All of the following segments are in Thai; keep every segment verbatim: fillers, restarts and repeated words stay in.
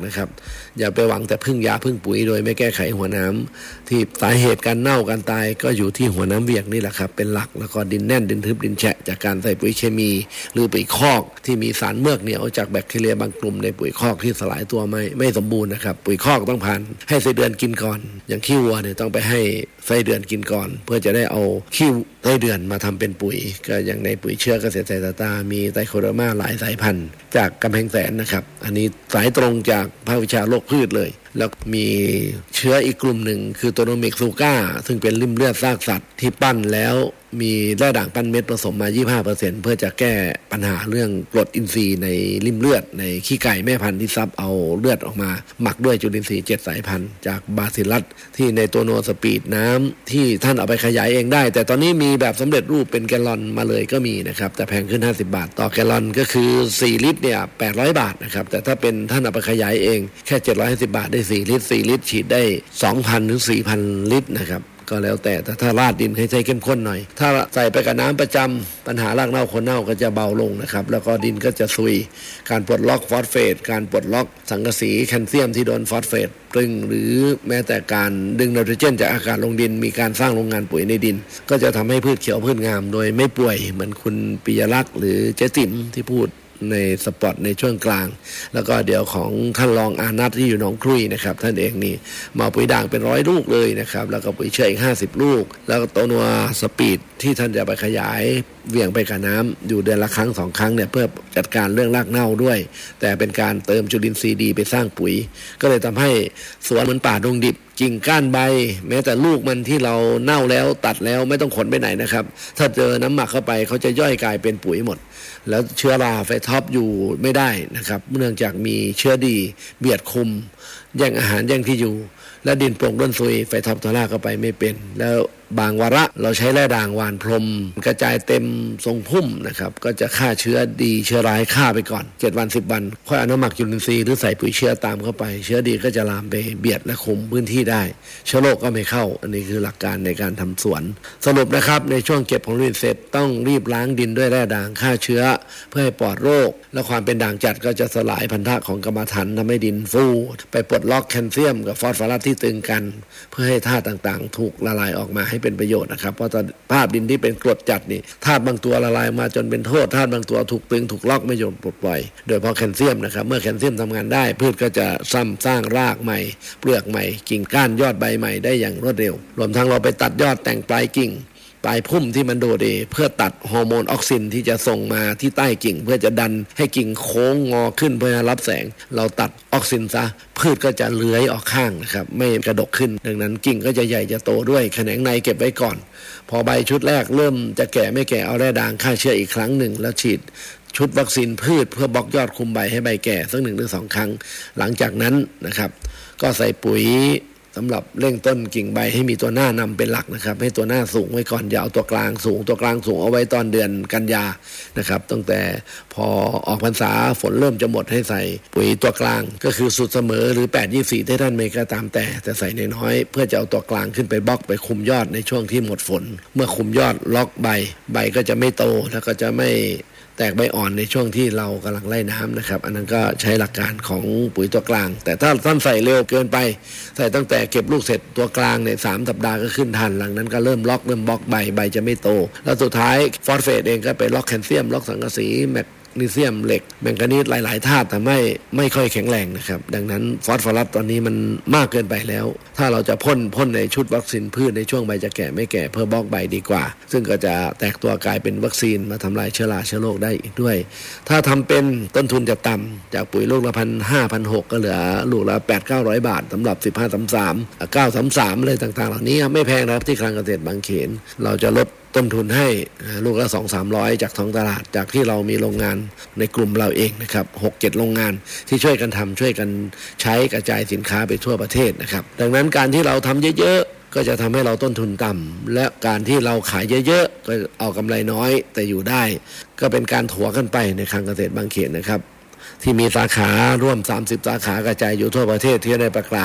นะครับอย่าไปหวังแต่พึ่งยาพึ่งปุ๋ยโดยไม่แก้ไขหัวน้ำที่สาเหตุการเน่าการตายก็อยู่ที่หัวน้ำเวียงนี่แหละครับเป็นหลักแล้วก็ดินแน่นดินทึบดินแฉะจากการใส่ปุ๋ยเคมีหรือปุ๋ยคอกที่มีสารเมือกเหนียวจากแบคทีเรียบางกลุ่มในปุ๋ยคอกที่สลายตัวไม่ไม่สมบูรณ์นะครับปุ๋ยคอกต้องผ่านให้ไส้เดือนกินก่อนอย่างขี้วัวเนี่ยต้องไปให้ไส้เดือนกินก่อนเพื่อจะได้เอาขี้ไส้เดือนมาทำเป็นปุ๋ยก็อย่างในปุ๋ยเชื้อเกษตรไทยตามีไตโคเดอร์มาหลายสายพันธุ์จากกำแพงแสนนะครับอันนี้สายตรงจากภาควิชาโรคพืชเลยแล้วมีเชื้ออีกกลุ่มหนึ่งคือโตโนมิกซูก้าซึ่งเป็นริ่มเลือดซากสัตว์ที่ปั้นแล้วมีแร่ด่างปั้นเม็ดผสมมา ยี่สิบห้าเปอร์เซ็นต์ เพื่อจะแก้ปัญหาเรื่องกรดอินทรีย์ในริ่มเลือดในขี้ไก่แม่พันธุ์ที่ซับเอาเลือดออกมาหมักด้วยจุลินทรีย์เจ็ดสายพันธุ์จากบาซิลลัสที่ในตัวโนสปีดน้ำที่ท่านเอาไปขยายเองได้แต่ตอนนี้มีแบบสำเร็จรูปเป็นแกลลอนมาเลยก็มีนะครับแต่แพงขึ้นห้าสิบบาทต่อแกลลอนก็คือสี่ลิตรเนี่ยแปดร้อยบาทนะครับแต่ถ้าเป็นท่านเอาไปขยายเองแค่เจ็ดร้อยห้าสิบบาทได้สี่ลิตรสี่ลิตรฉีดได้ สองพัน ถึง สี่พัน ลิตรนะครับก็แล้วแต่แต่ถ้าราดดินให้ใช้เข้มข้นหน่อยถ้าใส่ไปกับน้ำประจำปัญหารากเน่าคนเน่าก็จะเบาลงนะครับแล้วก็ดินก็จะซุยการปลดล็อกฟอสเฟตการปลดล็อกสังกะสีแคลเซียมที่โดนฟอสเฟตตรึงหรือแม้แต่การดึงไนโตรเจนจากอากาศลงดินมีการสร้างโรงงานปุ๋ยในดินก็จะทำให้พืชเขียวพืชงามโดยไม่ป่วยเหมือนคุณปิยลักษณ์หรือเจ๊ติ๋มที่พูดในสปอตในช่วงกลางแล้วก็เดี๋ยวของท่านรองอานัทที่อยู่หนองครุยนะครับท่านเองนี่มาปุ๋ยด่างเป็นร้อยลูกเลยนะครับแล้วก็ปุ๋ยเชื้ออีกห้าสิบลูกแล้วก็ตัวนัวสปีดที่ท่านจะไปขยายเวี่ยงไปกับน้ำอยู่เดือนละครั้งสองครั้งเนี่ยเพื่อจัดการเรื่องรากเน่าด้วยแต่เป็นการเติมจุลินทรีย์ดีไปสร้างปุ๋ยก็เลยทำให้สวนเหมือนป่าดงดิบกิ่งก้านใบแม้แต่ลูกมันที่เราเน่าแล้วตัดแล้วไม่ต้องขนไปไหนนะครับถ้าเจอน้ำหมักเข้าไปเขาจะย่อยกลายเป็นปุ๋ยหมดแล้วเชื้อราไฟท็อปอยู่ไม่ได้นะครับเนื่องจากมีเชื้อดีเบียดคุมแย่งอาหารแย่งที่อยู่และดินโปร่งด้นซุยไฟท็อปทอร่าเข้าไปไม่เป็นแล้วบางวาระเราใช้แร่ด่างหว่านพรมกระจายเต็มทรงพุ่มนะครับก็จะฆ่าเชื้อดีเชื้อร้ายฆ่าไปก่อนเจ็ดวันสิบวันค่อยเอาน้ำหมักจุลินทรีย์หรือใส่ปุ๋ยเชื้อตามเข้าไปเชื้อดีก็จะลามไปเบียดและคุมพื้นที่ได้เชื้อโรคก็ไม่เข้าอันนี้คือหลักการในการทำสวนสรุปนะครับในช่วงเก็บผลผลิตเสร็จต้องรีบล้างดินด้วยแร่ด่างฆ่าเชื้อเพื่อให้ปลอดโรคและความเป็นด่างจัดก็จะสลายพันธะของกรรมฐานทำให้ดินฟูไปปลดล็อกแคลเซียมกับฟอสฟอรัสที่ตึงกันเพื่อให้ธาตุต่างๆถูกละลายออกมาให้เป็นประโยชน์นะครับเพราะภาพดินที่เป็นกรดจัดนี่ธาตุบางตัวละลายมาจนเป็นโทษธาตุบางตัวถูกตึงถูกล็อกไม่ยอมปลดปล่อยโดยเพราะแคลเซียมนะครับเมื่อแคลเซียมทำงานได้พืชก็จะซ้ำสร้างรากใหม่เปลือกใหม่กิ่งก้านยอดใบใหม่ได้อย่างรวดเร็วรวมทั้งเราไปตัดยอดแต่งปลายกิ่งปลายพุ่มที่มันโดดเด่เพื่อตัดฮอร์โมนออกซินที่จะส่งมาที่ใต้กิ่งเพื่อจะดันให้กิ่งโค้งงอขึ้นเพื่อรับแสงเราตัดออกซินซะพืชก็จะเลื้อยออกข้างนะครับไม่กระดกขึ้นดังนั้นกิ่งก็จะใหญ่จะโตด้วยแขนงในเก็บไว้ก่อนพอใบชุดแรกเริ่มจะแก่ไม่แก่เอาแร่ด่างฆ่าเชื้ออีกครั้งหนึ่งแล้วฉีดชุดวัคซีนพืชเพื่อบล็อกยอดคุมใบให้ใบแก่สักหนึ่งหรือสองครั้งหลังจากนั้นนะครับก็ใส่ปุ๋ยสำหรับเร่งต้นกิ่งใบให้มีตัวหน้านำเป็นหลักนะครับให้ตัวหน้าสูงไว้ก่อนอย่าเอาตัวกลางสูงตัวกลางสูงเอาไว้ตอนเดือนกันยานะครับตั้งแต่พอออกพรรษาฝนเริ่มจะหมดให้ใส่ปุ๋ยตัวกลางก็คือสุดเสมอหรือแปด ยี่สิบสี่ที่ท่านเมก็ตามแต่แต่ใส่น้อยๆเพื่อจะเอาตัวกลางขึ้นไปบล็อกไปคุมยอดในช่วงที่หมดฝนเมื่อคุมยอดล็อกใบใบก็จะไม่โตแล้วก็จะไม่แตกใบอ่อนในช่วงที่เรากำลังไล่น้ำนะครับอันนั้นก็ใช้หลักการของปุ๋ยตัวกลางแต่ถ้าท่านใส่เร็วเกินไปใส่ตั้งแต่เก็บลูกเสร็จตัวกลางเนี่ยสามสัปดาห์ก็ขึ้นทันหลังนั้นก็เริ่มล็อกเริ่มบล็อกใบใบจะไม่โตแล้วสุดท้ายฟอสเฟตเองก็ไปล็อกแคลเซียมล็อกสังกะสีแมกนีเซียมเหล็กแมงกานีสหลายๆธาตุทำให้ไม่ค่อยแข็งแรงนะครับดังนั้นฟอสฟอรัสตอนนี้มันมากเกินไปแล้วถ้าเราจะพ่นพ่นในชุดวัคซีนพืชในช่วงใบจะแก่ไม่แก่เพื่อบล็อกใบดีกว่าซึ่งก็จะแตกตัวกลายเป็นวัคซีนมาทำลายเชื้อราเชื้อโรคได้อีกด้วยถ้าทำเป็นต้นทุนจะต่ำจากปุ๋ยลูกละพันห้าพันหกก็เหลือลูกละแปดเก้าร้อยบาทสำหรับสิบห้าสามสามเก้าสามสามอะไรต่างๆเหล่านี้ไม่แพงนะครับที่คลังเกษตรบางเขนเราจะลดต้นทุนให้ลูกละ สองถึงสามร้อย จากท้องตลาดจากที่เรามีโรงงานในกลุ่มเราเองนะครับ หกเจ็ด โรงงานที่ช่วยกันทำช่วยกันใช้กระจายสินค้าไปทั่วประเทศนะครับดังนั้นการที่เราทำเยอะๆก็จะทำให้เราต้นทุนต่ำและการที่เราขายเยอะๆก็เอากำไรน้อยแต่อยู่ได้ก็เป็นการถัวกันไปในคลังเกษตรบางเขนนะครับที่มีสาขาร่วมสามสิบสาขากระจายอยู่ทั่วประเทศที่ได้ประกาศ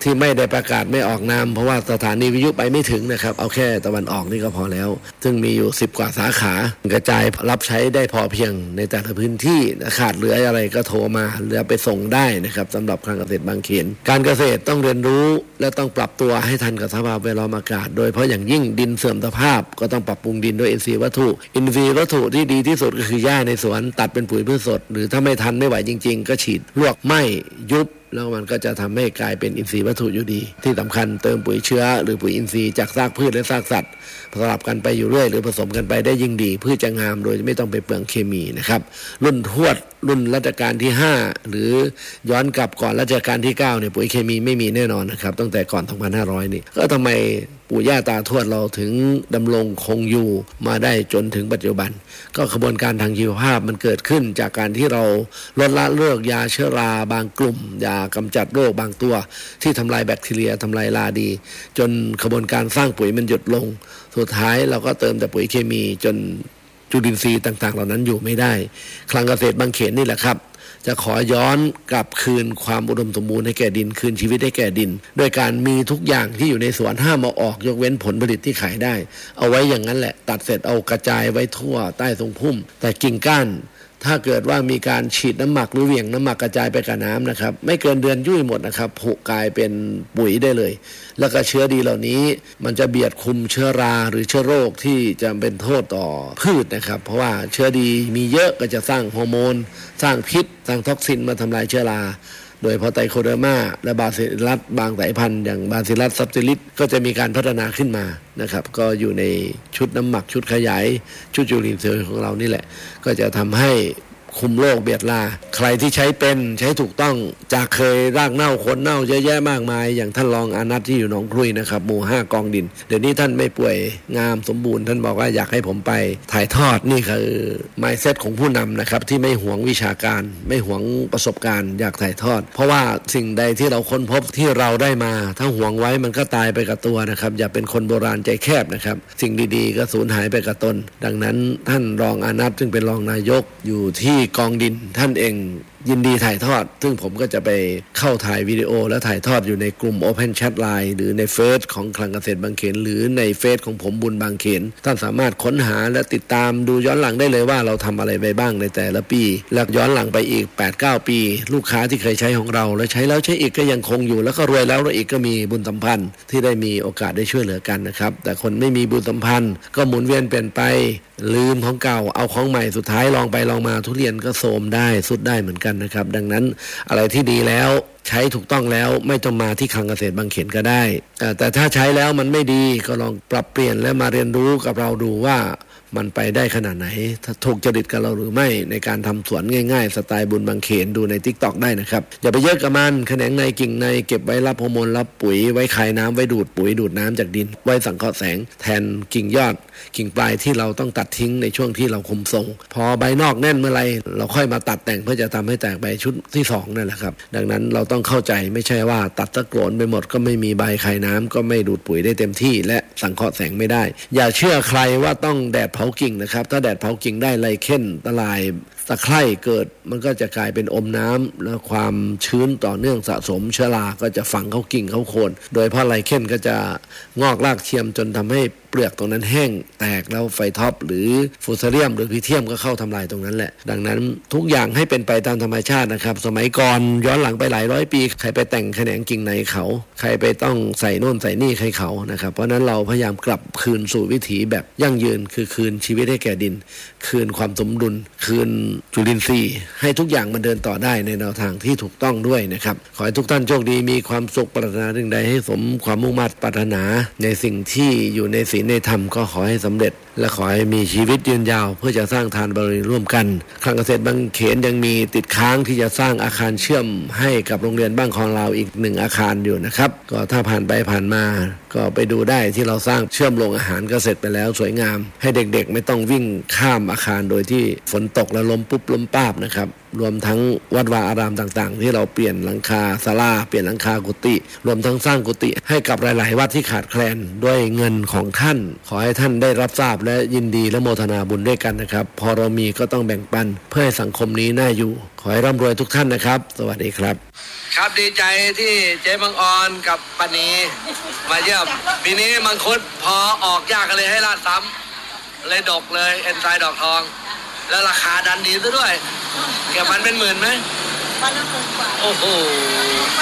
ที่ไม่ได้ประกาศไม่ออกนามเพราะว่าสถานีวิทยุไปไม่ถึงนะครับเอาแค่ตะวันออกนี่ก็พอแล้วซึ่งมีอยู่สิบกว่าสาขากระจายรับใช้ได้พอเพียงในแต่ละพื้นที่ขาดเหลืออะไรก็โทรมาเหลือไปส่งได้นะครับสำหรับคลังเกษตรบางเขนการเกษตรต้องเรียนรู้และต้องปรับตัวให้ทันกับสภาพแวดล้อมอากาศโดยเพราะอย่างยิ่งดินเสื่อมสภาพก็ต้องปรับปรุงดินด้วยอินทรีย์วัตถุอินทรีย์วัตถุที่ดีที่สุดก็คือหญ้าในสวนตัดเป็นปุ๋ยพืชสดหรือถ้าไม่ทันไม่ไหวจริงๆก็ฉีดลวกไหม้ยุบแล้วมันก็จะทำให้กลายเป็นอินทรีย์วัตถุอยู่ดีที่สำคัญเติมปุ๋ยเชื้อหรือปุ๋ยอินทรีย์จากซากพืชและซากสัตว์สลับกันไปอยู่เรื่อยหรือผสมกันไปได้ยิ่งดีพืชจะงามโดยไม่ต้องไปเปลืองเคมีนะครับรุ่นทวดรุ่นรัชกาลที่ห้าหรือย้อนกลับก่อนรัชกาลที่เก้าเนี่ยปุ๋ยเคมีไม่มีแน่นอนนะครับตั้งแต่ก่อนสองพันห้าร้อยนี่ก็ทำไมปู่ย่าตาทวดเราถึงดำรงคงอยู่มาได้จนถึงปัจจุบันก็กระบวนการทางชีวภาพมันเกิดขึ้นจากการที่เราลดละเลิกยาเชื้อราบางกลุ่มยากำจัดโรคบางตัวที่ทำลายแบคทีเรียทำลายราดีจนกระบวนการสร้างปุ๋ยมันหยุดลงสุดท้ายเราก็เติมแต่ปุ๋ยเคมีจนจุลินทรีย์ต่างๆเหล่านั้นอยู่ไม่ได้คลังเกษตรบางเขนนี่แหละครับจะขอย้อนกลับคืนความอุดมสมบูรณ์ให้แก่ดินคืนชีวิตให้แก่ดินโดยการมีทุกอย่างที่อยู่ในสวนห้ามเอาออกยกเว้นผลผลิตที่ขายได้เอาไว้อย่างนั้นแหละตัดเสร็จเอากระจายไว้ทั่วใต้ทรงพุ่มแต่กิ่งก้านถ้าเกิดว่ามีการฉีดน้ำหมักหรือเหวี่ยงน้ำหมักกระจายไปกับน้ำนะครับไม่เกินเดือนยุ่ยหมดนะครับผุกลายเป็นปุ๋ยได้เลยแล้วก็เชื้อดีเหล่านี้มันจะเบียดคุมเชื้อราหรือเชื้อโรคที่จะเป็นโทษต่อพืชนะครับเพราะว่าเชื้อดีมีเยอะก็จะสร้างฮอร์โมนสร้างพิษสร้างท็อกซินมาทำลายเชื้อราโดยพอไตโคเดอร์มาและบาซิลัสบางสายพันธุ์อย่างบาซิลัสซับติลิสก็จะมีการพัฒนาขึ้นมานะครับก็อยู่ในชุดน้ำหมักชุดขยายชุดจุลินทรีย์ของเรานี่แหละก็จะทำให้คุมโรคเบียดลาใครที่ใช้เป็นใช้ถูกต้องจากเคยรากเน่าคนเน่าเยอะแยะมากมายอย่างท่านรองอานัทที่อยู่หนองครุยนะครับหมู่ห้ากองดินเดี๋ยวนี้ท่านไม่ป่วยงามสมบูรณ์ท่านบอกว่าอยากให้ผมไปถ่ายทอดนี่คือ mindset ของผู้นำนะครับที่ไม่หวงวิชาการไม่หวงประสบการณ์อยากถ่ายทอดเพราะว่าสิ่งใดที่เราค้นพบที่เราได้มาถ้าหวงไว้มันก็ตายไปกับตัวนะครับอย่าเป็นคนโบราณใจแคบนะครับสิ่งดีๆก็สูญหายไปกับตนดังนั้นท่านรองอานัทซึ่งเป็นรองนายกอยู่ที่กองดินท่านเองยินดีถ่ายทอดซึ่งผมก็จะไปเข้าถ่ายวิดีโอและถ่ายทอดอยู่ในกลุ่ม Open Chat Line หรือในเฟซของคลังเกษตรบางเขนหรือในเฟซของผมบุญบางเขนท่านสามารถค้นหาและติดตามดูย้อนหลังได้เลยว่าเราทำอะไรไปบ้างในแต่ละปีและย้อนหลังไปอีก แปดเก้า ปีลูกค้าที่เคยใช้ของเราและใช้แล้วใช้อีกก็ยังคงอยู่แล้วก็รวยแล้วแล้วอีกก็มีบุญสัมพันธ์ที่ได้มีโอกาสได้ช่วยเหลือกันนะครับแต่คนไม่มีบุญสัมพันธ์ก็หมุนเวียนเปลี่ยนไปลืมของเก่าเอาของใหม่สุดท้ายลองไปลองมาทุเรียนก็โทรมได้สุดได้เหมือนกันนะครับดังนั้นอะไรที่ดีแล้วใช้ถูกต้องแล้วไม่ต้องมาที่คลังเกษตรบางเขนก็ได้แต่ถ้าใช้แล้วมันไม่ดีก็ลองปรับเปลี่ยนและมาเรียนรู้กับเราดูว่ามันไปได้ขนาดไหนถ้าถูกจริตกับเราหรือไม่ในการทำสวนง่ายๆสไตล์บุญบางเขนดูใน TikTok ได้นะครับอย่าไปเยอะกับมันแขนงในกิ่งในเก็บไว้รับฮอร์โมนรับปุ๋ยไว้คายน้ำไว้ดูดปุ๋ยดูดน้ำจากดินไว้สังเคราะห์แสงแทนกิ่งยอดกิ่งปลายที่เราต้องตัดทิ้งในช่วงที่เราคุมทรงพอใบนอกแน่นเมื่อไรเราค่อยมาตัดแต่งเพื่อจะทำให้แตกใบชุดที่สองนั่นแหละครับดังนั้นเราต้องเข้าใจไม่ใช่ว่าตัดตะโกนไปหมดก็ไม่มีใบคายน้ำก็ไม่ดูดปุ๋ยได้เต็มที่และสังเคราะห์แสงไม่ได้อย่าเชื่อใครว่าต้องแดดเผากิ่งนะครับถ้าแดดเผากิ่งได้ไลเคนตะลายตะไคร่เกิดมันก็จะกลายเป็นอมน้ำและความชื้นต่อเนื่องสะสมเชื้อราก็จะฝังเข้ากิ่งเข้าโคนโดยเพราะไลเคนก็จะงอกรากเทียมจนทำให้เปลือกตรงนั้นแห้งแตกแล้วไฟท็อปหรือฟูซาเรียมหรือพีเทียมก็เข้าทำลายตรงนั้นแหละดังนั้นทุกอย่างให้เป็นไปตามธรรมชาตินะครับสมัยก่อนย้อนหลังไปหลายร้อยปีใครไปแต่งแขนงกิ่งในเขาใครไปต้องใส่โน่นใส่นี่ใครเขานะครับเพราะนั้นเราพยายามกลับคืนสู่วิถีแบบยั่งยืนคือคืนชีวิตให้แก่ดินคืนความสมดุลคืนจุลินทรีย์ให้ทุกอย่างมันเดินต่อได้ในแนวทางที่ถูกต้องด้วยนะครับขอให้ทุกท่านโชคดีมีความสุขปรารถนาสิ่งใดให้สมความมุ่งมั่นปรารถนาในสิ่งที่อยู่ในศีลในธรรมก็ขอให้สำเร็จและขอให้มีชีวิตยืนยาวเพื่อจะสร้างทานบารมีร่วมกันคลังเกษตรบางเขนยังมีติดค้างที่จะสร้างอาคารเชื่อมให้กับโรงเรียนบ้านคลองลาวอีกหนึ่งอาคารอยู่นะครับก็ถ้าผ่านไปผ่านมาก็ไปดูได้ที่เราสร้างเชื่อมโรงอาหารก็เสร็จไปแล้วสวยงามให้เด็กๆไม่ต้องวิ่งข้ามอาคารโดยที่ฝนตกแล้วล้มปุ๊บล้มป้าบนะครับรวมทั้งวัดวาอารามต่างๆที่เราเปลี่ยนหลังคาศาลาเปลี่ยนหลังคากุฏิรวมทั้งสร้างกุฏิให้กับหลายๆวัดที่ขาดแคลนด้วยเงินของท่านขอให้ท่านได้รับทราบและยินดีและโมทนาบุญด้วยกันนะครับพอเรามีก็ต้องแบ่งปันเพื่อให้สังคมนี้น่าอยู่ขอให้ร่ำรวยทุกท่านนะครับสวัสดีครับครับดีใจที่เจ๊บังออนกับปานีมาเยี่ยมปีนี้มังคุดพอออกยากกันเลยให้ลาดซ้ำเลยดกเลยเอ็นไซด์ดอกทองแล้วราคาดันดีซะด้วยเก็บมันเป็นหมื่นไหมวันละหมื่นกว่าโอ้โห